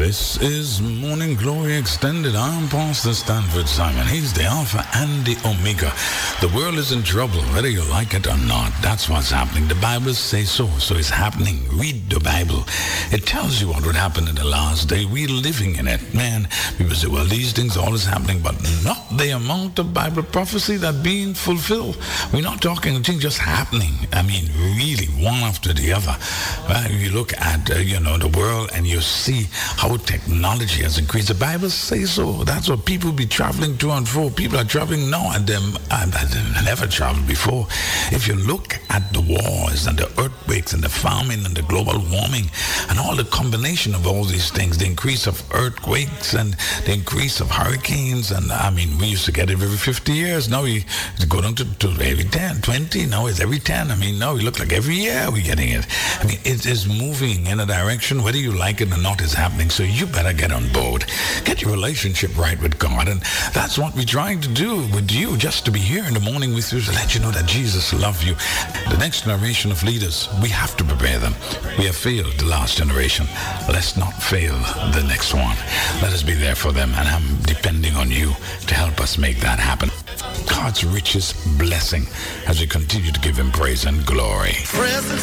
This is Morning Glory Extended. I'm Pastor Stanford Simon. He's the Alpha and the Omega. The world is in trouble, whether you like it or not. That's what's happening. The Bible says so it's happening. Read the Bible. It tells you what would happen in the last day. We're living in it. Man, people say, well, these things are always happening, but not the amount of Bible prophecy that being fulfilled. We're not talking things just happening. I mean, really, one after the other. You look at, the world and you see how technology has increased. The Bible says so. That's what people be traveling to and fro. People are traveling now and they never traveled before. If you look at the wars and the earthquakes and the famine and the global warming and all the combination of all these things, the increase of earthquakes and the increase of hurricanes, and we used to get it every 50 years. Now we go down to every 10, 20. Now it's every 10. Now we look like every year we're getting it. It is moving in a direction, whether you like it or not, is happening. So you better get on board. Get your relationship right with God. And that's what we're trying to do with you, just to be here in the morning with you to let you know that Jesus loves you. The next generation of leaders, we have to prepare them. We have failed the last generation. Let's not fail the next one. Let us be there for them. And I'm depending on you to help us make that happen. God's richest blessing as we continue to give him praise and glory. Presence